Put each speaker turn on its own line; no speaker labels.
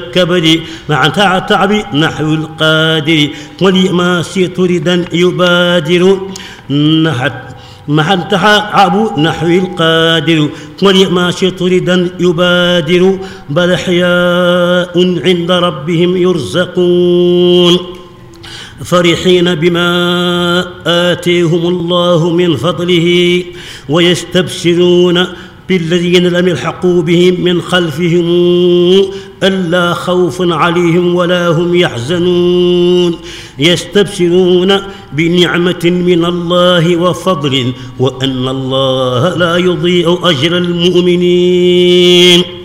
الكبد مع تعب نحو القادر ولما سيطردا يبادر مع تعب نحو القادر ولما سيطردا يبادر بل أحياء عند ربهم يرزقون فرحين بما آتيهم الله من فضله ويستبشرون بالذين لم يلحقوا بهم من خلفهم ألا خوف عليهم ولا هم يحزنون يستبشرون بنعمة من الله وفضل وأن الله لا يضيع أجر المؤمنين